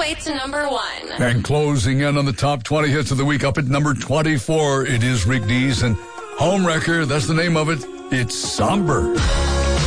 right to number 1. And closing in on the top 20 hits of the week, up at number 24, it is Rick Dees and Homewrecker. That's the name of it. It's Somber.